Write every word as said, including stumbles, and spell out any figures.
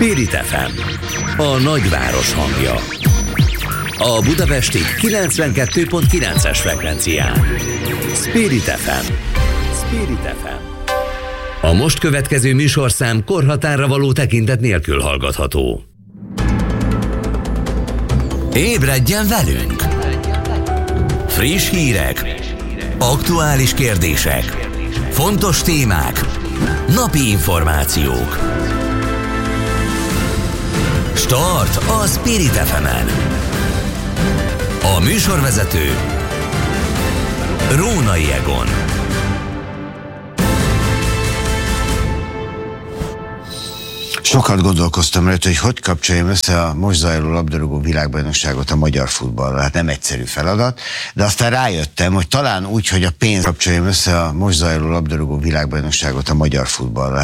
Spirit ef em, a nagyváros hangja. A budapesti kilencvenkettő pont kilences frekvencián. Spirit ef em. Spirit ef em. A most következő műsorszám korhatárra való tekintet nélkül hallgatható. Ébredjen velünk! Friss hírek, aktuális kérdések, fontos témák, napi információk. Start a Spirit ef emen. A műsorvezető Rónai Egon. Sokat gondolkoztam rajta, hogy hogy kapcsoljam össze a most zajló labdarúgó világbajnokságot a magyar futballal. Hát nem egyszerű feladat, de aztán rájöttem, hogy talán úgy, hogy a pénz kapcsoljam össze a most zajló labdarúgó világbajnokságot a magyar futballal.